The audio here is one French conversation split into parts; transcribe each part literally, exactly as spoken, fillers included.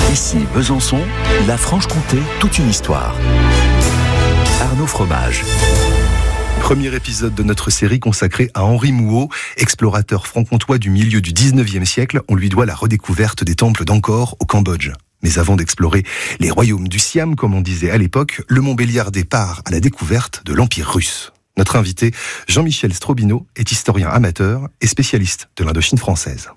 Ici Besançon, la Franche-Comté, toute une histoire. Arnaud Fromage. Premier épisode de notre série consacrée à Henri Mouhot, explorateur franc-comtois du milieu du dix-neuvième siècle. On lui doit la redécouverte des temples d'Angkor au Cambodge. Mais avant d'explorer les royaumes du Siam, comme on disait à l'époque, le Montbéliardais part à la découverte de l'Empire russe. Notre invité, Jean-Michel Strobino, est historien amateur et spécialiste de l'Indochine française.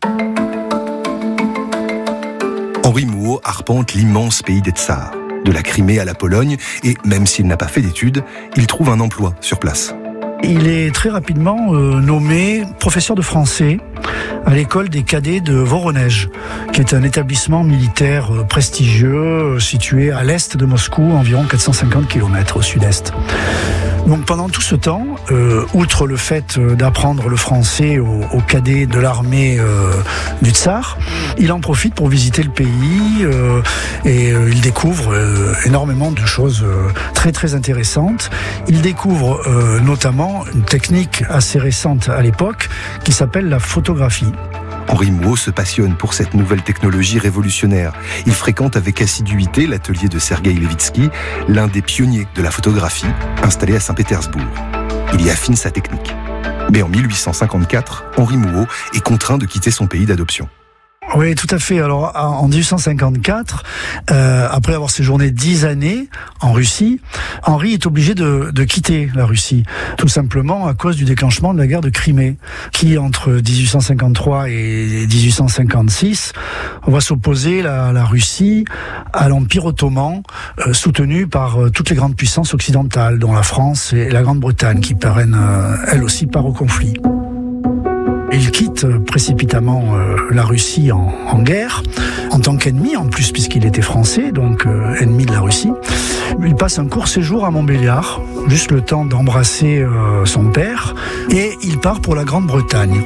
Henri Mouhot arpente l'immense pays des Tsars, de la Crimée à la Pologne, et même s'il n'a pas fait d'études, il trouve un emploi sur place. Il est très rapidement euh, nommé professeur de français à l'école des cadets de Voronezh, qui est un établissement militaire euh, prestigieux euh, situé à l'est de Moscou, environ quatre cent cinquante kilomètres au sud-est. Donc pendant tout ce temps, euh, outre le fait d'apprendre le français aux, aux cadets de l'armée euh, du Tsar, il en profite pour visiter le pays euh, et euh, il découvre euh, énormément de choses euh, très très intéressantes. Il découvre euh, notamment une technique assez récente à l'époque qui s'appelle la photographie. Henri Mouhot se passionne pour cette nouvelle technologie révolutionnaire. Il fréquente avec assiduité l'atelier de Sergueï Levitsky, l'un des pionniers de la photographie, installé à Saint-Pétersbourg. Il y affine sa technique. Mais en mille huit cent cinquante-quatre, Henri Mouhot est contraint de quitter son pays d'adoption. Oui, tout à fait. Alors, en dix-huit cent cinquante-quatre, euh, après avoir séjourné dix années en Russie, Henri est obligé de, de quitter la Russie, tout simplement à cause du déclenchement de la guerre de Crimée, qui entre dix-huit cent cinquante-trois et dix-huit cent cinquante-six va s'opposer la, la Russie à l'Empire ottoman, euh, soutenu par euh, toutes les grandes puissances occidentales, dont la France et la Grande-Bretagne, qui prennent euh, elles aussi part au conflit. Il quitte précipitamment euh, la Russie en, en guerre, en tant qu'ennemi en plus, puisqu'il était français, donc euh, ennemi de la Russie. Il passe un court séjour à Montbéliard, juste le temps d'embrasser euh, son père, et il part pour la Grande-Bretagne.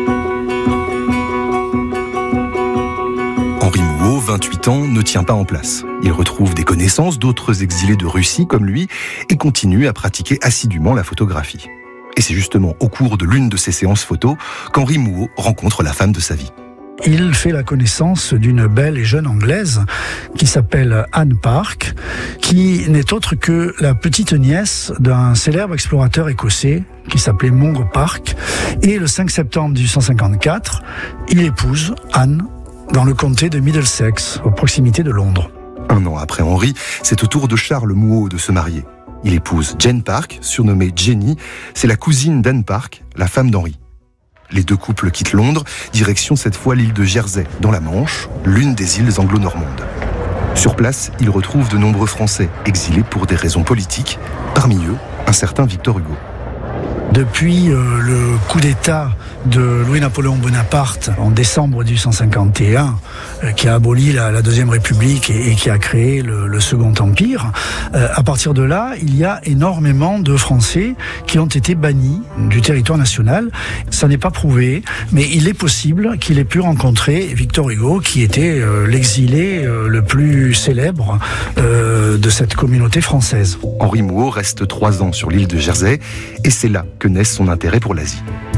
Henri Mouhot, vingt-huit ans, ne tient pas en place. Il retrouve des connaissances d'autres exilés de Russie comme lui et continue à pratiquer assidûment la photographie. Et c'est justement au cours de l'une de ces séances photos qu'Henri Mouhot rencontre la femme de sa vie. Il fait la connaissance d'une belle et jeune Anglaise qui s'appelle Anne Park, qui n'est autre que la petite nièce d'un célèbre explorateur écossais qui s'appelait Mungo Park. Et le cinq septembre dix-huit cent cinquante-quatre, il épouse Anne dans le comté de Middlesex, à proximité de Londres. Un an après Henri, c'est au tour de Charles Mouhot de se marier. Il épouse Jane Park, surnommée Jenny. C'est la cousine d'Anne Park, la femme d'Henri. Les deux couples quittent Londres, direction cette fois l'île de Jersey, dans la Manche, l'une des îles anglo-normandes. Sur place, ils retrouvent de nombreux Français, exilés pour des raisons politiques, parmi eux, un certain Victor Hugo. Depuis euh, le coup d'État de Louis-Napoléon Bonaparte en décembre dix-huit cent cinquante et un, euh, qui a aboli la, la Deuxième République et, et qui a créé le, le Second Empire, euh, à partir de là, il y a énormément de Français qui ont été bannis du territoire national. Ça n'est pas prouvé, mais il est possible qu'il ait pu rencontrer Victor Hugo, qui était euh, l'exilé euh, le plus célèbre euh, de cette communauté française. Henri Mouhot reste trois ans sur l'île de Jersey, et c'est là que naît son intérêt pour l'Asie.